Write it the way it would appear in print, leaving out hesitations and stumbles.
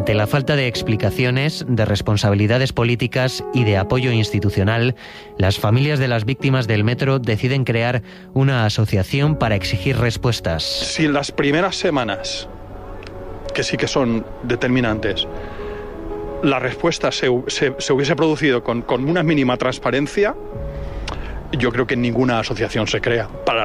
Ante la falta de explicaciones, de responsabilidades políticas y de apoyo institucional, las familias de las víctimas del metro deciden crear una asociación para exigir respuestas. Si en las primeras semanas, que sí que son determinantes, la respuesta se hubiese producido con una mínima transparencia, yo creo que ninguna asociación se crea. Para